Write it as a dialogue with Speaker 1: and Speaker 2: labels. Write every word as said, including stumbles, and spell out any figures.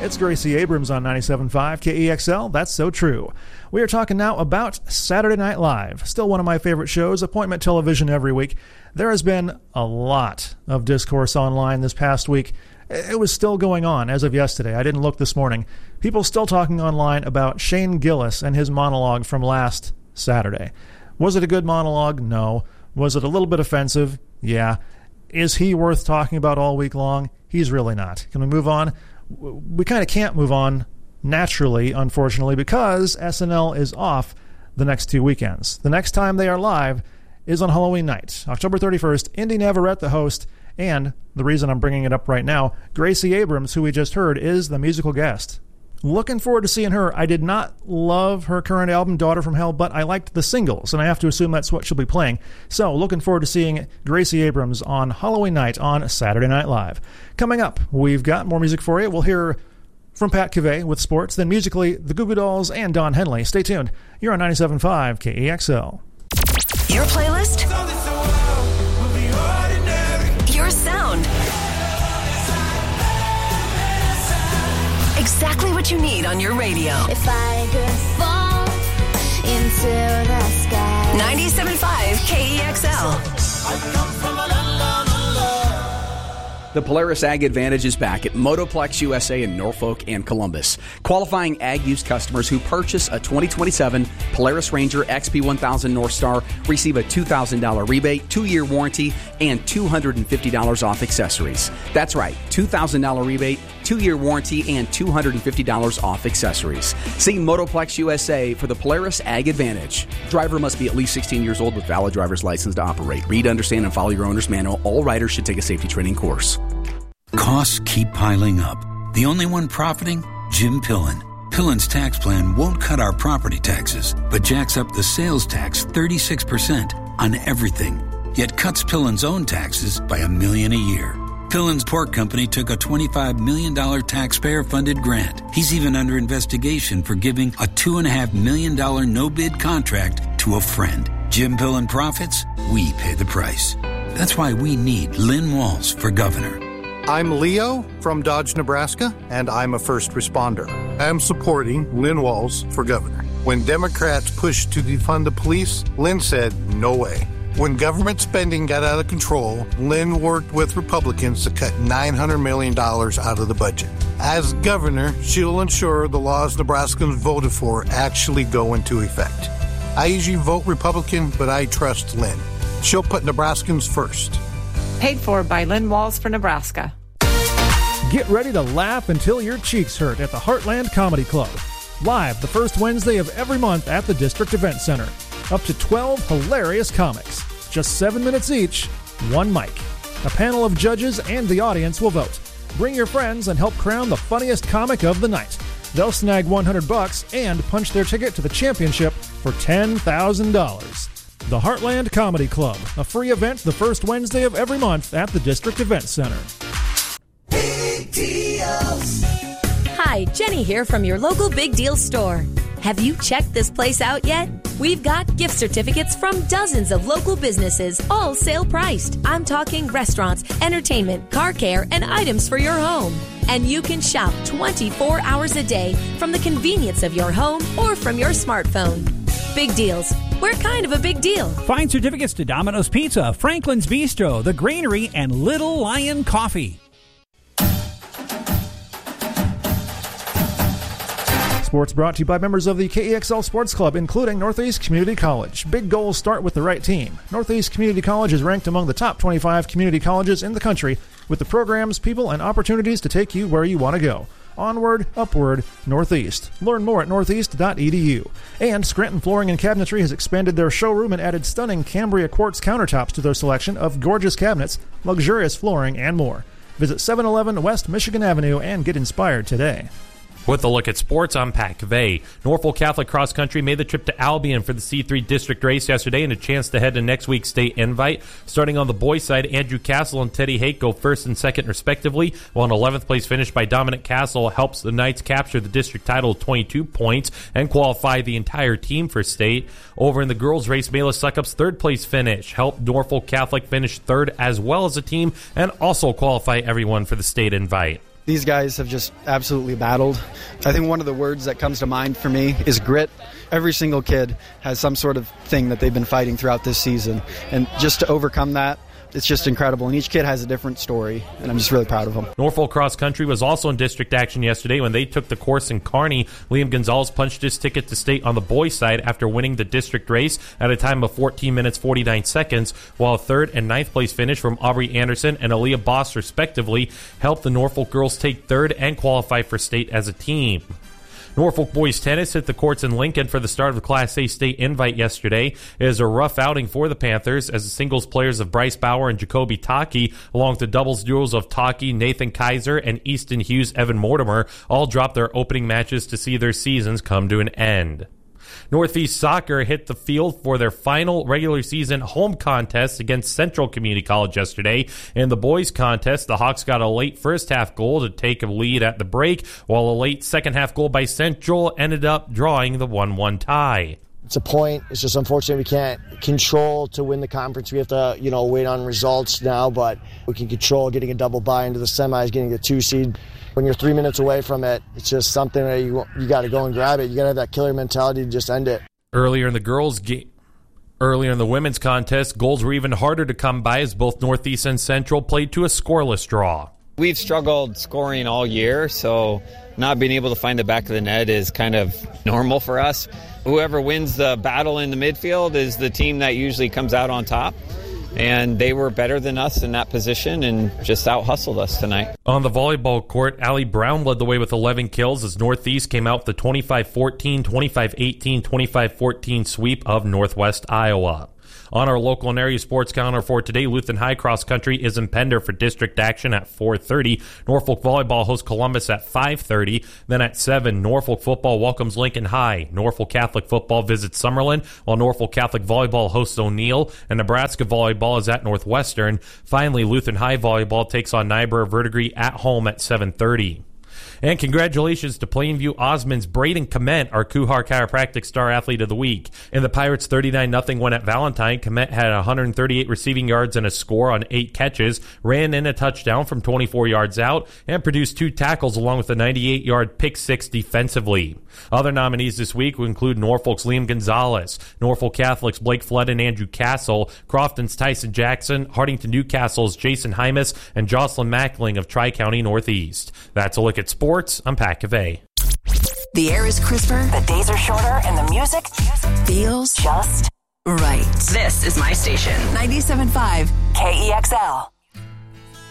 Speaker 1: It's Gracie Abrams on ninety-seven point five K E X L. That's so true. We are talking now about Saturday Night Live. Still one of my favorite shows, appointment television every week. There has been a lot of discourse online this past week. It was still going on as of yesterday. I didn't look this morning. People still talking online about Shane Gillis and his monologue from last Saturday. Was it a good monologue? No. Was it a little bit offensive? Yeah. Is he worth talking about all week long? He's really not. Can we move on? We kind of can't move on naturally, unfortunately, because S N L is off the next two weekends. The next time they are live is on Halloween night, October thirty-first. Indy Navarrete, the host, and the reason I'm bringing it up right now, Gracie Abrams, who we just heard, is the musical guest. Looking forward to seeing her. I did not love her current album, Daughter from Hell, but I liked the singles, and I have to assume that's what she'll be playing. So, looking forward to seeing Gracie Abrams on Halloween night on Saturday Night Live. Coming up, we've got more music for you. We'll hear from Pat Cavey with sports, then musically, the Goo Goo Dolls and Don Henley. Stay tuned. You're on ninety-seven point five K E X L.
Speaker 2: Your playlist? Your sound. Exactly what you need on your radio.
Speaker 3: If I could fall into the sky.
Speaker 2: ninety-seven point five K E X L.
Speaker 4: I come from a land of love.
Speaker 5: The Polaris Ag Advantage is back at Motoplex U S A in Norfolk and Columbus. Qualifying ag use customers who purchase a twenty twenty-seven Polaris Ranger X P one thousand North Star receive a two thousand dollars rebate, two-year warranty, and two hundred fifty dollars off accessories. That's right, two thousand dollars rebate, two-year warranty, and two hundred fifty dollars off accessories. See Motoplex U S A for the Polaris Ag Advantage. Driver must be at least sixteen years old with valid driver's license to operate. Read, understand, and follow your owner's manual. All riders should take a safety training course.
Speaker 6: Costs keep piling up. The only one profiting? Jim Pillen. Pillen's tax plan won't cut our property taxes, but jacks up the sales tax thirty-six percent on everything, yet cuts Pillen's own taxes by a million a year. Pillen's Pork Company took a twenty-five million dollars taxpayer-funded grant. He's even under investigation for giving a two point five million dollars no-bid contract to a friend. Jim Pillen profits, we pay the price. That's why we need Lynn Walls for governor.
Speaker 7: I'm Leo from Dodge, Nebraska, and I'm a first responder. I'm supporting Lynn Walls for governor. When Democrats pushed to defund the police, Lynn said, no way. When government spending got out of control, Lynn worked with Republicans to cut nine hundred million dollars out of the budget. As governor, she'll ensure the laws Nebraskans voted for actually go into effect. I usually vote Republican, but I trust Lynn. She'll put Nebraskans first.
Speaker 8: Paid for by Lynn Walls for Nebraska.
Speaker 1: Get ready to laugh until your cheeks hurt at the Heartland Comedy Club. Live the first Wednesday of every month at the District Event Center. Up to twelve hilarious comics. Just seven minutes each, one mic. A panel of judges and the audience will vote. Bring your friends and help crown the funniest comic of the night. They'll snag one hundred bucks and punch their ticket to the championship for ten thousand dollars. The Heartland Comedy Club, a free event the first Wednesday of every month at the District Event Center.
Speaker 4: Big deals.
Speaker 9: Hi, Jenny here from your local Big Deal store. Have you checked this place out yet? We've got gift certificates from dozens of local businesses, all sale priced. I'm talking restaurants, entertainment, car care, and items for your home. And you can shop twenty-four hours a day from the convenience of your home or from your smartphone. Big Deals. We're kind of a big deal.
Speaker 10: Find certificates to Domino's Pizza, Franklin's Bistro, The Granary, and Little Lion Coffee.
Speaker 1: Sports brought to you by members of the K E X L Sports Club, including Northeast Community College. Big goals start with the right team. Northeast Community College is ranked among the top twenty-five community colleges in the country with the programs, people, and opportunities to take you where you want to go. Onward, upward, Northeast. Learn more at northeast dot e d u. And Scranton Flooring and Cabinetry has expanded their showroom and added stunning Cambria quartz countertops to their selection of gorgeous cabinets, luxurious flooring, and more. Visit seven eleven West Michigan Avenue and get inspired today.
Speaker 11: With a look at sports, I'm Pat Cavey. Norfolk Catholic Cross Country made the trip to Albion for the C three district race yesterday and a chance to head to next week's state invite. Starting on the boys' side, Andrew Castle and Teddy Hake go first and second respectively, while an eleventh place finish by Dominic Castle helps the Knights capture the district title of twenty-two points and qualify the entire team for state. Over in the girls' race, Mela Suckup's third place finish helped Norfolk Catholic finish third as well as a team and also qualify everyone for the state invite.
Speaker 12: These guys have just absolutely battled. I think one of the words that comes to mind for me is grit. Every single kid has some sort of thing that they've been fighting throughout this season. And just to overcome that, it's just incredible. And each kid has a different story, and I'm just really proud of them.
Speaker 11: Norfolk Cross Country was also in district action yesterday when they took the course in Kearney. Liam Gonzalez punched his ticket to state on the boys' side after winning the district race at a time of fourteen minutes, forty-nine seconds, while a third and ninth place finish from Aubrey Anderson and Aaliyah Boss, respectively, helped the Norfolk girls take third and qualify for state as a team. Norfolk boys tennis hit the courts in Lincoln for the start of the Class A state invite yesterday. It is a rough outing for the Panthers as the singles players of Bryce Bauer and Jacoby Taki, along with the doubles duos of Taki, Nathan Kaiser, and Easton Hughes, Evan Mortimer, all dropped their opening matches to see their seasons come to an end. Northeast Soccer hit the field for their final regular season home contest against Central Community College yesterday. In the boys contest, the Hawks got a late first half goal to take a lead at the break, while a late second half goal by Central ended up drawing the one one tie.
Speaker 13: It's a point. It's just unfortunate we can't control to win the conference. We have to, you know, wait on results now, but we can control getting a double bye into the semis, getting the two seed. When you're three minutes away from it, it's just something that you you got to go and grab it. You got to have that killer mentality to just end it.
Speaker 11: Earlier in the girls' game. Earlier in the women's contest, goals were even harder to come by as both Northeast and Central played to a scoreless draw.
Speaker 14: We've struggled scoring all year, so not being able to find the back of the net is kind of normal for us. Whoever wins the battle in the midfield is the team that usually comes out on top. And they were better than us in that position and just out-hustled us tonight.
Speaker 11: On the volleyball court, Allie Brown led the way with eleven kills as Northeast came out with the twenty-five fourteen, twenty-five eighteen, twenty-five fourteen sweep of Northwest Iowa. On our local and area sports calendar for today, Lutheran High Cross Country is in Pender for district action at four thirty. Norfolk Volleyball hosts Columbus at five thirty. Then at seven, Norfolk Football welcomes Lincoln High. Norfolk Catholic Football visits Summerlin, while Norfolk Catholic Volleyball hosts O'Neill, and Nebraska Volleyball is at Northwestern. Finally, Lutheran High Volleyball takes on Niobrara Verdigris at home at seven thirty. And congratulations to Plainview Osmonds Braden Komet, our Kuhar Chiropractic Star Athlete of the Week. In the Pirates' thirty-nine nothing win at Valentine, Komet had one hundred thirty-eight receiving yards and a score on eight catches, ran in a touchdown from twenty-four yards out, and produced two tackles along with a ninety-eight yard pick six defensively. Other nominees this week will include Norfolk's Liam Gonzalez, Norfolk Catholic's Blake Flood and Andrew Castle, Crofton's Tyson Jackson, Hardington Newcastle's Jason Hymas, and Jocelyn Mackling of Tri-County Northeast. That's a look at sports. I'm Pat Cavey.
Speaker 2: The air is crisper, the days are shorter, and the music feels just right. This is my station, ninety-seven point five K E X L.